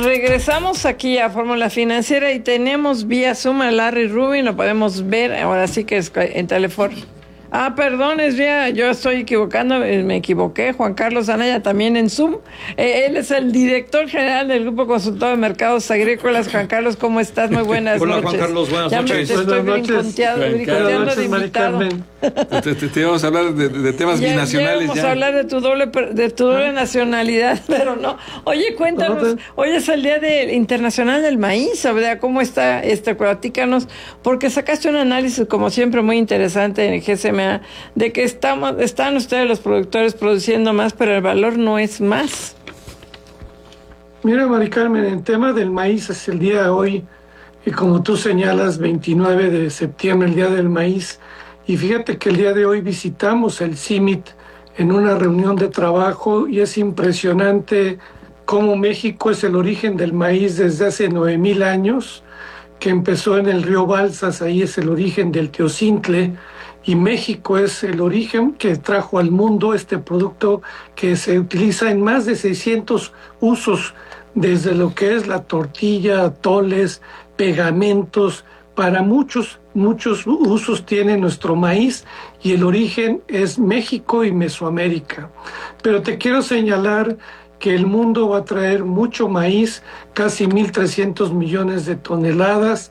Regresamos aquí a Fórmula Financiera y tenemos vía Zoom a Larry Rubin, lo podemos ver, ahora sí que es en teléfono. Perdón, yo estoy equivocando, me equivoqué. Juan Carlos Anaya también en Zoom. Él es el director general del Grupo Consultor de Mercados Agrícolas. Juan Carlos, ¿cómo estás? Muy buenas noches. Hola, Juan Carlos, buenas noches. Te estoy brincoteando de invitado. Te íbamos a hablar de temas binacionales. Vamos a hablar de tu doble nacionalidad, pero no. Oye, cuéntanos, hoy es el Día Internacional del Maíz, ¿verdad? ¿Cómo está? Platícanos, porque sacaste un análisis, como siempre, muy interesante en el GSMA, de que están ustedes los productores produciendo más, pero el valor no es más. Mira, Mari Carmen, el tema del maíz es el día de hoy, y como tú señalas, 29 de septiembre, el Día del Maíz, y fíjate que el día de hoy visitamos el CIMIT en una reunión de trabajo, y es impresionante cómo México es el origen del maíz desde hace 9,000 años, que empezó en el río Balsas, ahí es el origen del teocintle, y México es el origen que trajo al mundo este producto que se utiliza en más de 600 usos, desde lo que es la tortilla, atoles, pegamentos, para muchos usos tiene nuestro maíz, y el origen es México y Mesoamérica. Pero te quiero señalar que el mundo va a traer mucho maíz, casi 1,300 millones de toneladas,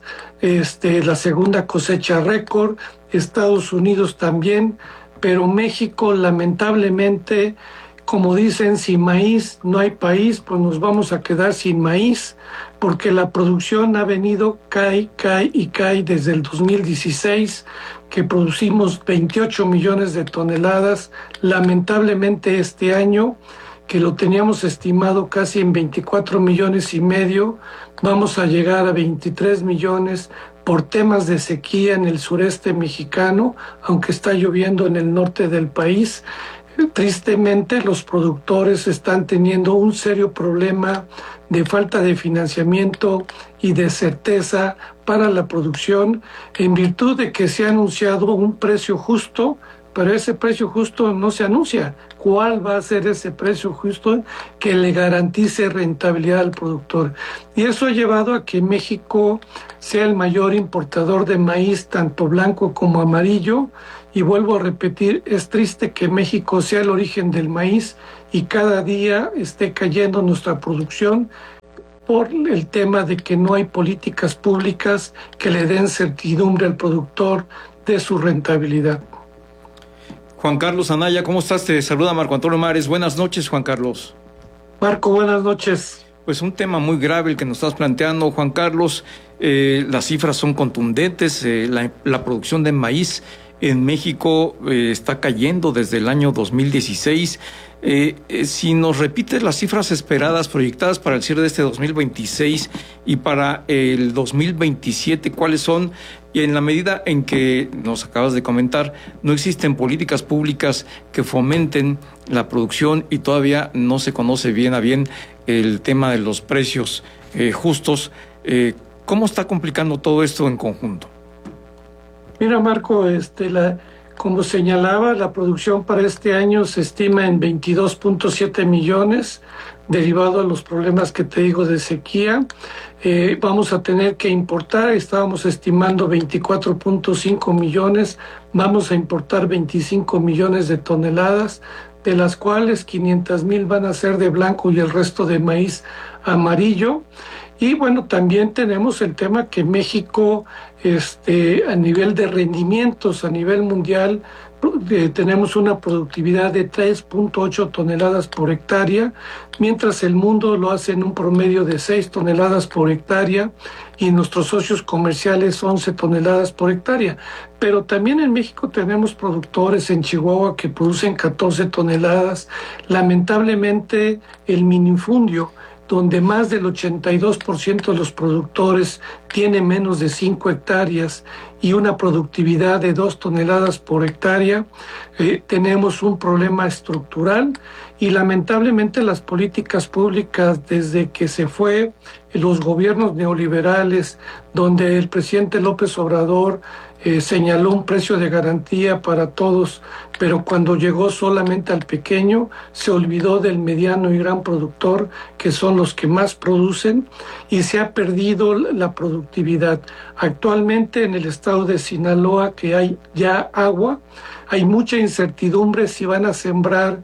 la segunda cosecha récord, Estados Unidos también, pero México lamentablemente, como dicen, sin maíz no hay país, pues nos vamos a quedar sin maíz, porque la producción ha venido, cae desde el 2016, que producimos 28 millones de toneladas, lamentablemente este año, que lo teníamos estimado casi en 24 millones y medio, vamos a llegar a 23 millones por temas de sequía en el sureste mexicano, aunque está lloviendo en el norte del país. Tristemente, los productores están teniendo un serio problema de falta de financiamiento y de certeza para la producción, en virtud de que se ha anunciado un precio justo, pero ese precio justo no se anuncia. ¿Cuál va a ser ese precio justo que le garantice rentabilidad al productor? Y eso ha llevado a que México sea el mayor importador de maíz, tanto blanco como amarillo. Y vuelvo a repetir, es triste que México sea el origen del maíz y cada día esté cayendo nuestra producción por el tema de que no hay políticas públicas que le den certidumbre al productor de su rentabilidad. Juan Carlos Anaya, ¿cómo estás? Te saluda Marco Antonio Mares. Buenas noches, Juan Carlos. Marco, buenas noches. Pues un tema muy grave el que nos estás planteando, Juan Carlos. Las cifras son contundentes. La producción de maíz en México está cayendo desde el año 2016. Si nos repites las cifras esperadas, proyectadas para el cierre de este 2026 y para el 2027, ¿cuáles son? Y en la medida en que nos acabas de comentar, no existen políticas públicas que fomenten la producción y todavía no se conoce bien a bien el tema de los precios justos. ¿Cómo está complicando todo esto en conjunto? Mira, Marco, como señalaba, la producción para este año se estima en 22.7 millones, derivado a los problemas que te digo de sequía. Vamos a tener que importar, estábamos estimando 24.5 millones, vamos a importar 25 millones de toneladas, de las cuales 500,000 van a ser de blanco y el resto de maíz amarillo. Y bueno, también tenemos el tema que México, a nivel de rendimientos, a nivel mundial, tenemos una productividad de 3.8 toneladas por hectárea, mientras el mundo lo hace en un promedio de 6 toneladas por hectárea y nuestros socios comerciales 11 toneladas por hectárea. Pero también en México tenemos productores en Chihuahua que producen 14 toneladas. Lamentablemente, el minifundio, donde más del 82% de los productores tiene menos de 5 hectáreas y una productividad de 2 toneladas por hectárea, tenemos un problema estructural y lamentablemente las políticas públicas desde que se fue los gobiernos neoliberales, donde el presidente López Obrador señaló un precio de garantía para todos, pero cuando llegó solamente al pequeño, se olvidó del mediano y gran productor, que son los que más producen, y se ha perdido la productividad. Actualmente en el estado de Sinaloa, que hay ya agua, hay mucha incertidumbre si van a sembrar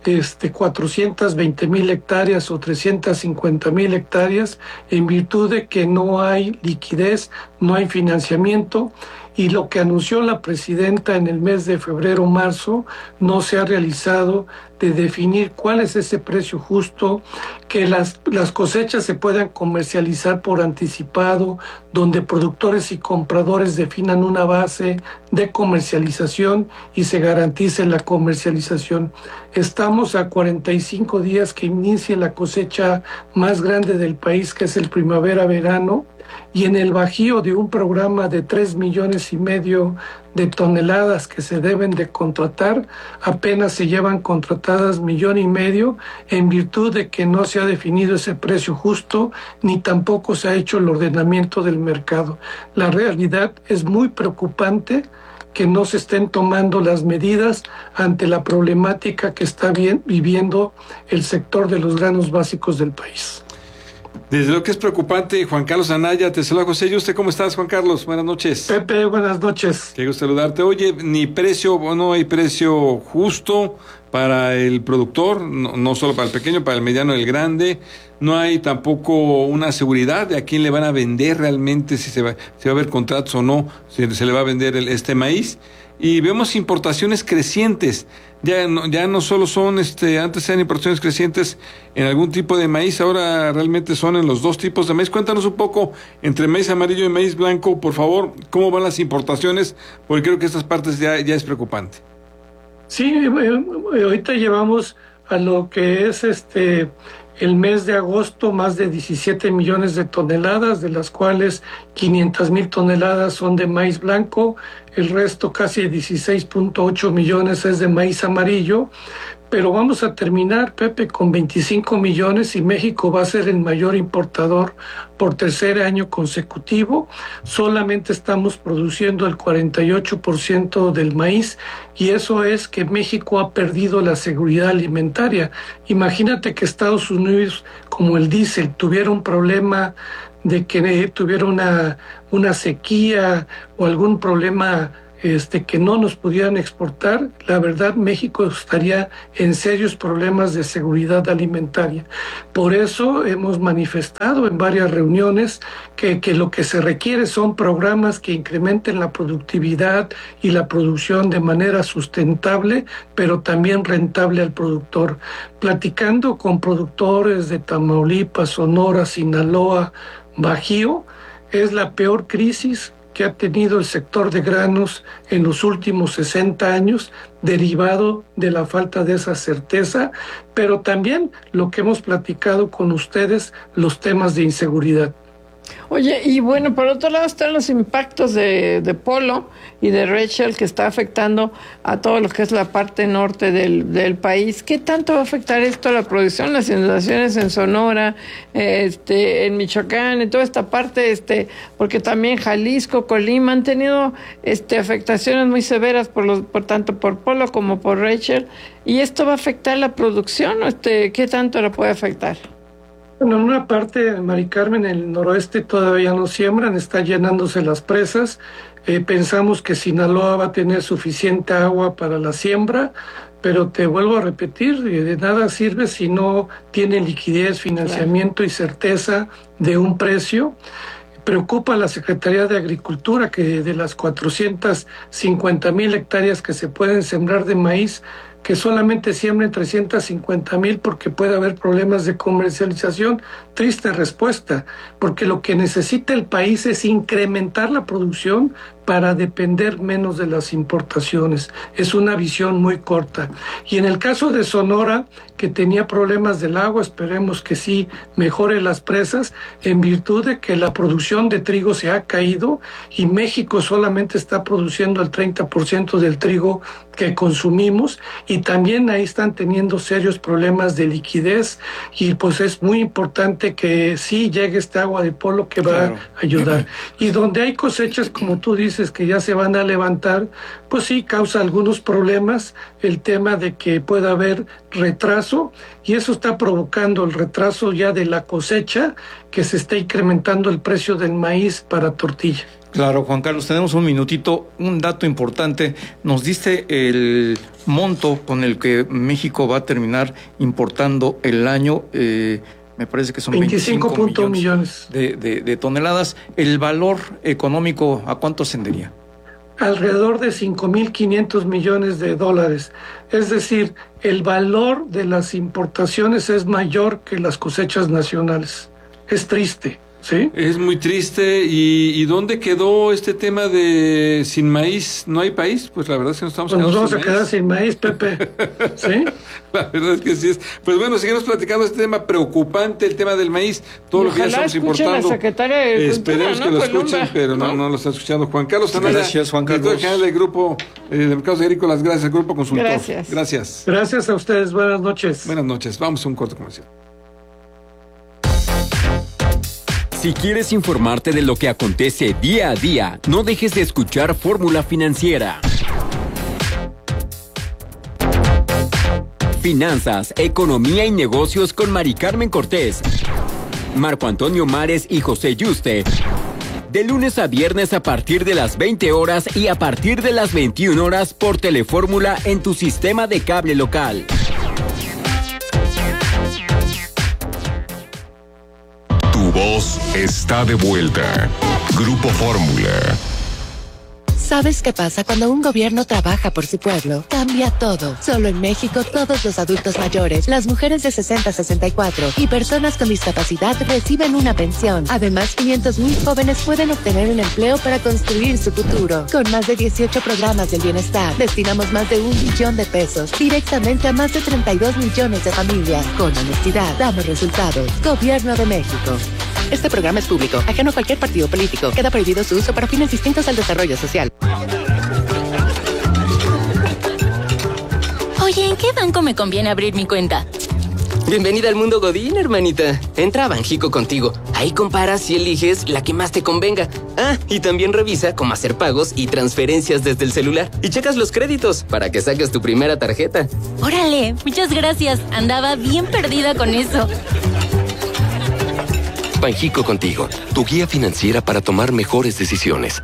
420,000 hectáreas o 350,000 hectáreas, en virtud de que no hay liquidez, no hay financiamiento, y lo que anunció la presidenta en el mes de febrero o marzo no se ha realizado, de definir cuál es ese precio justo, que las cosechas se puedan comercializar por anticipado, donde productores y compradores definan una base de comercialización y se garantice la comercialización. Estamos a 45 días que inicie la cosecha más grande del país, que es el primavera-verano, y en el Bajío, de un programa de 3,5 millones de toneladas que se deben de contratar, apenas se llevan contratadas 1,5 millones, en virtud de que no se ha definido ese precio justo, ni tampoco se ha hecho el ordenamiento del mercado. La realidad es muy preocupante que no se estén tomando las medidas ante la problemática que está viviendo el sector de los granos básicos del país. Desde lo que es preocupante, Juan Carlos Anaya, te saluda José. ¿Y usted cómo estás, Juan Carlos? Buenas noches. Pepe, buenas noches. Qué gusto saludarte. Oye, no hay precio justo para el productor, no solo para el pequeño, para el mediano y el grande. No hay tampoco una seguridad de a quién le van a vender realmente, si va a haber contratos o no, si se le va a vender este maíz. Y vemos importaciones crecientes. Ya no solo son, antes eran importaciones crecientes en algún tipo de maíz, ahora realmente son en los dos tipos de maíz. Cuéntanos un poco, entre maíz amarillo y maíz blanco, por favor, cómo van las importaciones, porque creo que estas partes ya es preocupante. Sí, ahorita llevamos a lo que es el mes de agosto más de 17 millones de toneladas, de las cuales 500,000 toneladas son de maíz blanco, el resto casi 16,8 millones es de maíz amarillo, pero vamos a terminar, Pepe, con 25 millones y México va a ser el mayor importador por tercer año consecutivo. Solamente estamos produciendo el 48% del maíz y eso es que México ha perdido la seguridad alimentaria. Imagínate que Estados Unidos, como el diésel, tuviera un problema de que tuviera una sequía o algún problema que no nos pudieran exportar. La verdad, México estaría en serios problemas de seguridad alimentaria. Por eso hemos manifestado en varias reuniones que lo que se requiere son programas que incrementen la productividad y la producción de manera sustentable, pero también rentable al productor. Platicando con productores de Tamaulipas, Sonora, Sinaloa, Bajío, es la peor crisis que ha tenido el sector de granos en los últimos 60 años, derivado de la falta de esa certeza, pero también lo que hemos platicado con ustedes, los temas de inseguridad. Oye, y bueno, por otro lado están los impactos de Polo y de Rachel, que está afectando a todo lo que es la parte norte del país. ¿Qué tanto va a afectar esto a la producción, las inundaciones en Sonora, en Michoacán, en toda esta parte, porque también Jalisco, Colima han tenido afectaciones muy severas por tanto por Polo como por Rachel, y esto va a afectar la producción? ¿Qué tanto la puede afectar? Bueno, en una parte, Mari Carmen, en el noroeste todavía no siembran, están llenándose las presas. Pensamos que Sinaloa va a tener suficiente agua para la siembra, pero te vuelvo a repetir, de nada sirve si no tiene liquidez, financiamiento y certeza de un precio. Preocupa a la Secretaría de Agricultura que de las 450,000 hectáreas que se pueden sembrar de maíz, que solamente siembren 350,000 porque puede haber problemas de comercialización. Triste respuesta, porque lo que necesita el país es incrementar la producción para depender menos de las importaciones. Es una visión muy corta. Y en el caso de Sonora, que tenía problemas del agua, esperemos que sí mejore las presas, en virtud de que la producción de trigo se ha caído y México solamente está produciendo el 30% del trigo que consumimos, y también ahí están teniendo serios problemas de liquidez, y pues es muy importante que sí llegue este agua de Polo que va a ayudar. Y donde hay cosechas, como tú dices, países que ya se van a levantar, pues sí causa algunos problemas el tema de que pueda haber retraso, y eso está provocando el retraso ya de la cosecha, que se está incrementando el precio del maíz para tortilla. Claro, Juan Carlos, tenemos un minutito, un dato importante. Nos diste el monto con el que México va a terminar importando el año, me parece que son 25 millones de toneladas. ¿El valor económico a cuánto ascendería? Alrededor de 5.500 millones de dólares. Es decir, el valor de las importaciones es mayor que las cosechas nacionales. Es triste. ¿Sí? Es muy triste. ¿Y dónde quedó este tema de sin maíz no hay país? Pues la verdad es que nos estamos quedando nos vamos a quedar sin maíz, Pepe. ¿Sí? La verdad es que sí es. Pues bueno, seguimos platicando este tema preocupante, el tema del maíz, todo lo que ya estamos importando. La secretaria de Esperemos que lo escuchen, pero no lo está escuchando. Juan Carlos Anaya, gracias, Juan Carlos. Director general del Grupo de Mercados Agrícolas, gracias, Grupo Consultor. Gracias. Gracias a ustedes, buenas noches. Buenas noches, vamos a un corto comercial. Si quieres informarte de lo que acontece día a día, no dejes de escuchar Fórmula Financiera. Finanzas, economía y negocios con Mari Carmen Cortés, Marco Antonio Mares y José Yuste. De lunes a viernes a partir de las 20 horas y a partir de las 21 horas por Telefórmula en tu sistema de cable local. Tu voz está de vuelta. Grupo Fórmula. ¿Sabes qué pasa cuando un gobierno trabaja por su pueblo? Cambia todo. Solo en México, todos los adultos mayores, las mujeres de 60 a 64 y personas con discapacidad reciben una pensión. Además, 500,000 jóvenes pueden obtener un empleo para construir su futuro. Con más de 18 programas del bienestar, destinamos más de 1 billón de pesos directamente a más de 32 millones de familias. Con honestidad, damos resultados. Gobierno de México. Este programa es público, ajeno a cualquier partido político. Queda prohibido su uso para fines distintos al desarrollo social. Oye, ¿en qué banco me conviene abrir mi cuenta? Bienvenida al mundo Godín, hermanita. Entra a Banjico Contigo. Ahí comparas y eliges la que más te convenga. Ah, y también revisa cómo hacer pagos y transferencias desde el celular. Y checas los créditos para que saques tu primera tarjeta. Órale, muchas gracias. Andaba bien perdida con eso. Banjico Contigo, tu guía financiera para tomar mejores decisiones.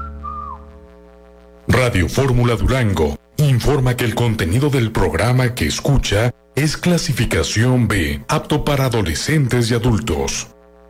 Radio Fórmula Durango informa que el contenido del programa que escucha es clasificación B, apto para adolescentes y adultos.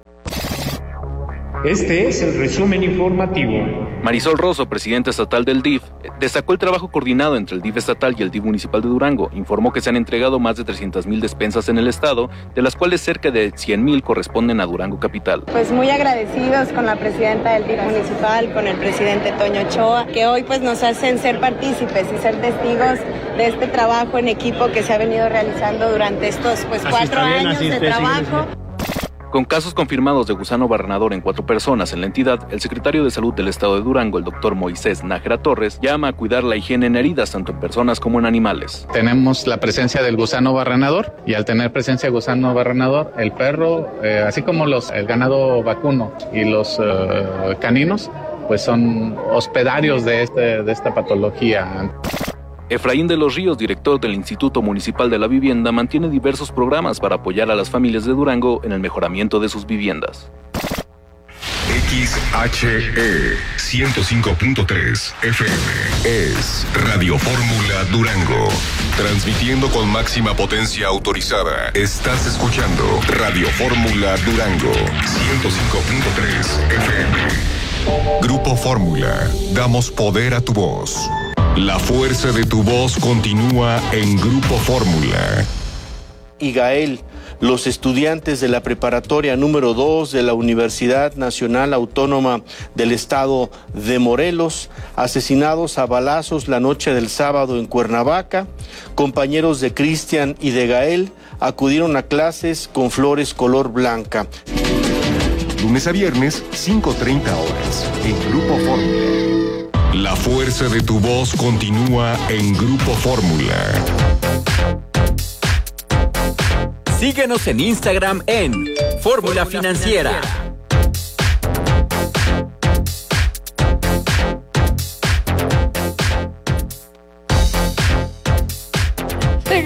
Este es el resumen informativo. Marisol Rosso, presidenta estatal del DIF, destacó el trabajo coordinado entre el DIF estatal y el DIF municipal de Durango. Informó que se han entregado más de 300,000 despensas en el estado, de las cuales cerca de 100,000 corresponden a Durango capital. Pues muy agradecidos con la presidenta del DIF municipal, con el presidente Toño Ochoa, que hoy pues nos hacen ser partícipes y ser testigos de este trabajo en equipo que se ha venido realizando durante estos 4 años de trabajo. Con casos confirmados de gusano barrenador en 4 personas en la entidad, el secretario de Salud del Estado de Durango, el doctor Moisés Nájera Torres, llama a cuidar la higiene en heridas tanto en personas como en animales. Tenemos la presencia del gusano barrenador y al tener presencia de gusano barrenador, el perro, así como el ganado vacuno y los caninos, pues son hospedarios de esta patología. Efraín de los Ríos, director del Instituto Municipal de la Vivienda, mantiene diversos programas para apoyar a las familias de Durango en el mejoramiento de sus viviendas. XHE 105.3 FM es Radio Fórmula Durango, transmitiendo con máxima potencia autorizada. Estás escuchando Radio Fórmula Durango 105.3 FM. Grupo Fórmula, damos poder a tu voz. La fuerza de tu voz continúa en Grupo Fórmula. IGAEL, los estudiantes de la preparatoria número 2 de la Universidad Nacional Autónoma del Estado de Morelos, asesinados a balazos la noche del sábado en Cuernavaca. Compañeros de Cristian y de Gael acudieron a clases con flores color blanca. Lunes a viernes, 5:30 horas, en Grupo Fórmula. La fuerza de tu voz continúa en Grupo Fórmula. Síguenos en Instagram en Fórmula Financiera.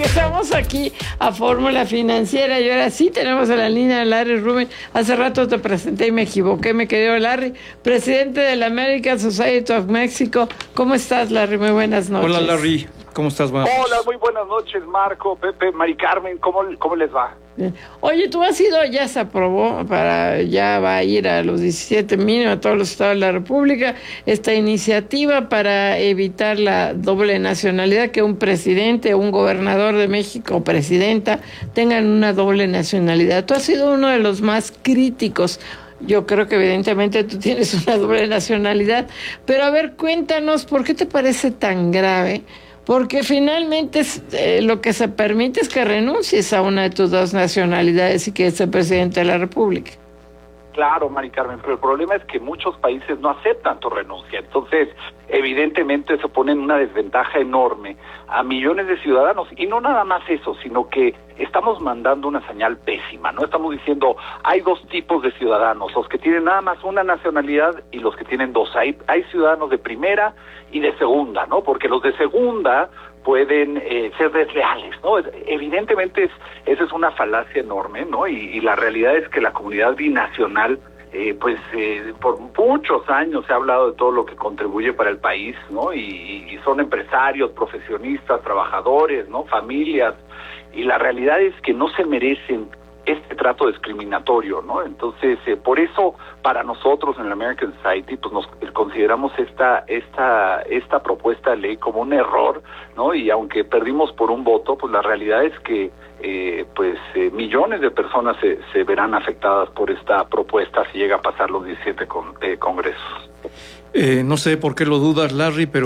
Regresamos aquí a Fórmula Financiera y ahora sí tenemos a la línea a Larry Rubin. Hace rato te presenté y me equivoqué, mi querido Larry, presidente de la American Society of Mexico. ¿Cómo estás, Larry? Muy buenas noches. Hola, Larry. ¿Cómo estás, Marcos? Hola, muy buenas noches, Marco, Pepe, Mari Carmen. ¿Cómo les va? Bien. Oye, tú has ido, ya se aprobó, ya va a ir a los 17 mínimo a todos los estados de la República, esta iniciativa para evitar la doble nacionalidad, que un presidente o un gobernador de México o presidenta tengan una doble nacionalidad. Tú has sido uno de los más críticos. Yo creo que evidentemente tú tienes una doble nacionalidad, pero a ver, cuéntanos, ¿por qué te parece tan grave? Porque finalmente lo que se permite es que renuncies a una de tus dos nacionalidades y que seas presidente de la República. Claro, Mari Carmen, pero el problema es que muchos países no aceptan tu renuncia. Entonces, evidentemente se pone en una desventaja enorme a millones de ciudadanos. Y no nada más eso, sino que estamos mandando una señal pésima, ¿no? Estamos diciendo, hay dos tipos de ciudadanos, los que tienen nada más una nacionalidad y los que tienen dos. Hay ciudadanos de primera y de segunda, ¿no? Porque los de segunda pueden ser desleales, ¿no? Evidentemente esa es una falacia enorme, ¿no? Y la realidad es que la comunidad binacional, por muchos años se ha hablado de todo lo que contribuye para el país, ¿no? Y son empresarios, profesionistas, trabajadores, ¿no? Familias, y la realidad es que no se merecen este trato discriminatorio, ¿no? Entonces, por eso, para nosotros en la American Society, pues nos consideramos esta propuesta de ley como un error, ¿no? Y aunque perdimos por un voto, pues la realidad es que millones de personas se verán afectadas por esta propuesta si llega a pasar los 17 congresos. No sé por qué lo dudas, Larry, pero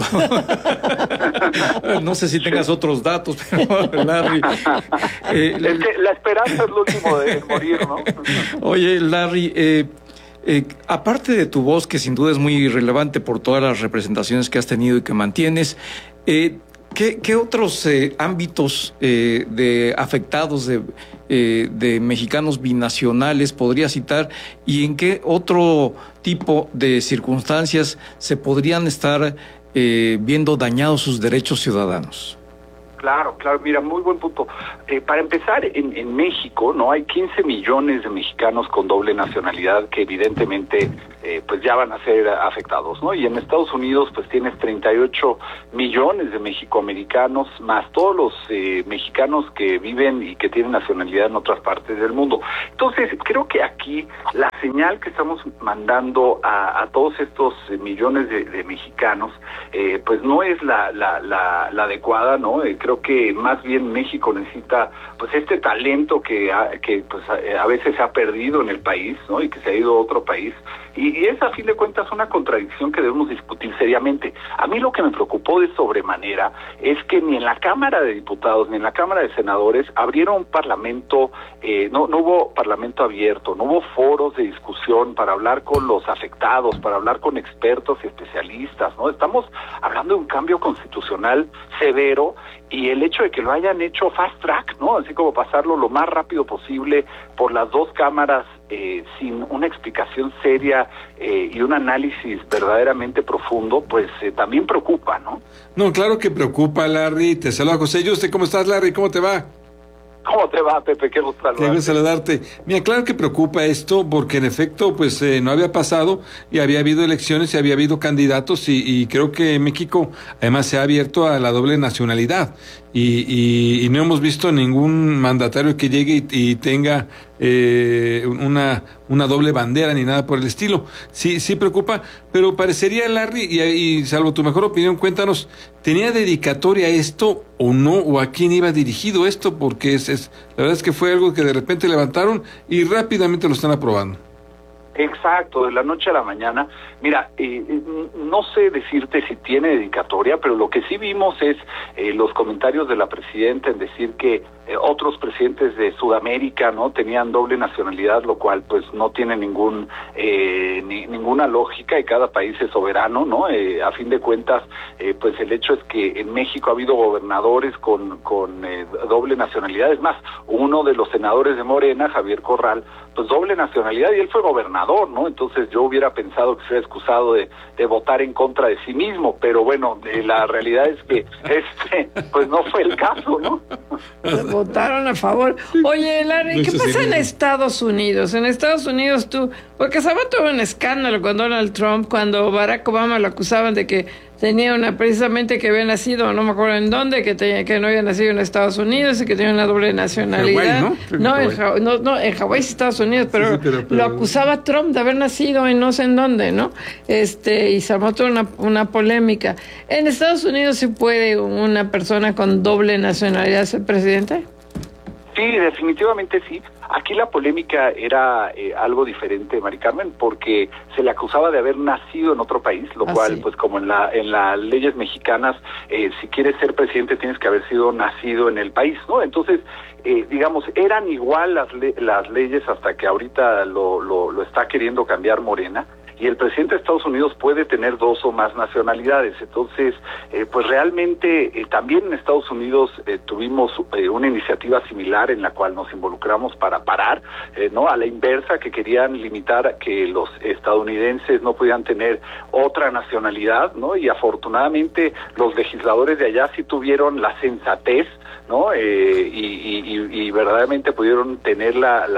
no sé si tengas otros datos, pero Larry... es que la esperanza es lo último de morir, ¿no? Oye, Larry, aparte de tu voz, que sin duda es muy relevante por todas las representaciones que has tenido y que mantienes, ¿qué otros ámbitos de afectados de mexicanos binacionales podría citar y en qué otro tipo de circunstancias se podrían estar viendo dañados sus derechos ciudadanos? Claro, mira, muy buen punto. Para empezar, en México, ¿no? Hay 15 millones de mexicanos con doble nacionalidad que evidentemente pues ya van a ser afectados, ¿no? Y en Estados Unidos pues tienes 38 millones de mexicoamericanos, más todos los mexicanos que viven y que tienen nacionalidad en otras partes del mundo. Entonces, creo que aquí la señal que estamos mandando a todos estos millones de mexicanos, pues no es la adecuada, ¿no? Creo que más bien México necesita pues este talento que pues a veces se ha perdido en el país, ¿no? Y que se ha ido a otro país. Y es a fin de cuentas una contradicción que debemos discutir seriamente. A mí lo que me preocupó de sobremanera es que ni en la Cámara de Diputados ni en la Cámara de Senadores abrieron un parlamento, no hubo parlamento abierto, no hubo foros de discusión para hablar con los afectados, para hablar con expertos y especialistas, ¿no? Estamos hablando de un cambio constitucional severo y el hecho de que lo hayan hecho fast track, ¿no? Así como pasarlo lo más rápido posible por las dos cámaras sin una explicación seria y un análisis verdaderamente profundo, pues también preocupa, ¿no? No, claro que preocupa, Larry. Te saluda José Yuste. ¿Cómo estás, Larry? ¿Cómo te va? ¿Cómo te va, Pepe? Qué gusto saludarte. Qué gusto saludarte. Mira, claro que preocupa esto porque en efecto pues no había pasado y había habido elecciones y había habido candidatos y creo que México además se ha abierto a la doble nacionalidad y no hemos visto ningún mandatario que llegue y tenga una doble bandera ni nada por el estilo. Sí preocupa, pero parecería, Larry, y salvo tu mejor opinión, cuéntanos, ¿tenía dedicatoria esto o no? ¿O a quién iba dirigido esto? Porque la verdad es que fue algo que de repente levantaron y rápidamente lo están aprobando. Exacto, de la noche a la mañana. Mira, no sé decirte si tiene dedicatoria, pero lo que sí vimos es los comentarios de la presidenta en decir que otros presidentes de Sudamérica no tenían doble nacionalidad, lo cual pues no tiene ninguna lógica y cada país es soberano, ¿no? A fin de cuentas, pues el hecho es que en México ha habido gobernadores con doble nacionalidad. Es más, uno de los senadores de Morena, Javier Corral, pues doble nacionalidad y él fue gobernador. senador, ¿no? Entonces yo hubiera pensado que se hubiera excusado de votar en contra de sí mismo, pero bueno, la realidad es que pues no fue el caso, ¿no? Votaron a favor. Oye, Larry, ¿qué pasa en Estados Unidos? En Estados Unidos porque Sabat tuvo un escándalo con Donald Trump cuando Barack Obama lo acusaban de que tenía precisamente que había nacido, no me acuerdo en dónde, que no había nacido en Estados Unidos y que tenía una doble nacionalidad. Hawái, ¿no? En Hawái sí, Estados Unidos, pero lo acusaba Trump de haber nacido en no sé en dónde, ¿no? Y se armó toda una polémica. ¿En Estados Unidos sí puede una persona con doble nacionalidad ser presidente? Sí, definitivamente sí. Aquí la polémica era algo diferente, Mari Carmen, porque se le acusaba de haber nacido en otro país, lo cual, pues como en las leyes mexicanas, si quieres ser presidente tienes que haber sido nacido en el país, ¿no? Entonces, digamos, eran igual las leyes hasta que ahorita lo está queriendo cambiar Morena. Y el presidente de Estados Unidos puede tener 2 o más nacionalidades. Entonces, pues realmente también en Estados Unidos tuvimos una iniciativa similar en la cual nos involucramos para parar, ¿no? A la inversa, que querían limitar a que los estadounidenses no pudieran tener otra nacionalidad, ¿no? Y afortunadamente los legisladores de allá sí tuvieron la sensatez, ¿no? Y verdaderamente pudieron tener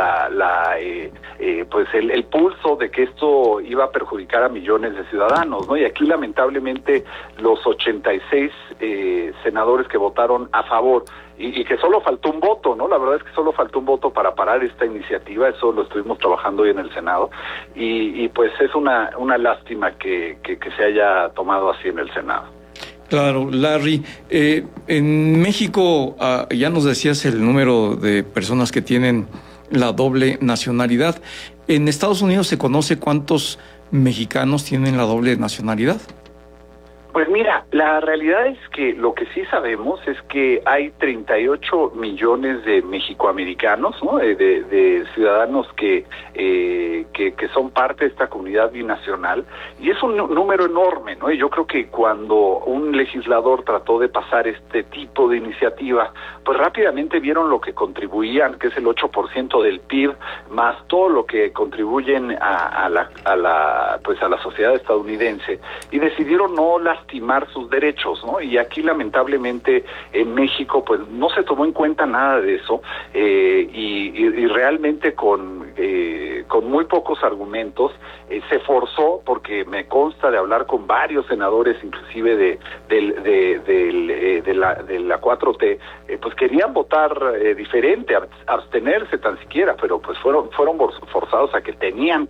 pues el pulso de que esto iba a perjudicar a millones de ciudadanos, ¿no? Y aquí lamentablemente los 86 senadores que votaron a favor y que solo faltó un voto, ¿no? La verdad es que solo faltó un voto para parar esta iniciativa, eso lo estuvimos trabajando hoy en el Senado y pues es una lástima que se haya tomado así en el Senado. Claro, Larry, en México ya nos decías el número de personas que tienen la doble nacionalidad. ¿En Estados Unidos se conoce cuántos mexicanos tienen la doble nacionalidad? Pues mira, la realidad es que lo que sí sabemos es que hay 38 millones de mexicoamericanos, ¿no? De ciudadanos que son parte de esta comunidad binacional, y es un número enorme, ¿no? Y yo creo que cuando un legislador trató de pasar este tipo de iniciativa, pues rápidamente vieron lo que contribuían, que es el 8% del PIB, más todo lo que contribuyen a la sociedad estadounidense, y decidieron no lastimar sus derechos, ¿no? Y aquí lamentablemente en México pues no se tomó en cuenta nada de eso, y realmente con muy pocos argumentos se forzó, porque me consta de hablar con varios senadores, inclusive de la 4T, pues querían votar diferente, abstenerse tan siquiera, pero pues fueron forzados a que tenían